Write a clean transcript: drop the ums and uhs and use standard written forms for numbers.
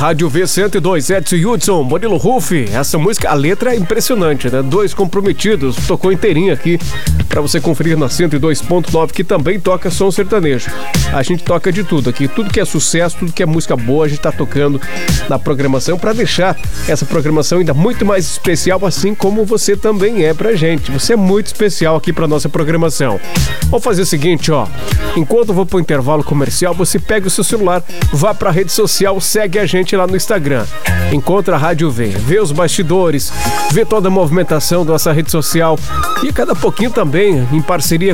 Rádio V102, Edson Hudson, Murilo Ruff. Essa música, a letra é impressionante, né? Dois Comprometidos, tocou inteirinha aqui pra você conferir na 102.9, que também toca som sertanejo. A gente toca de tudo aqui, tudo que é sucesso, tudo que é música boa, a gente tá tocando na programação pra deixar essa programação ainda muito mais especial, assim como você também é pra gente. Você é muito especial aqui pra nossa programação. Vamos fazer o seguinte, ó. Enquanto eu vou pro intervalo comercial, você pega o seu celular, vá pra rede social, segue a gente lá no Instagram. Encontra a Rádio V, vê os bastidores, vê toda a movimentação da nossa rede social e cada pouquinho também em parceria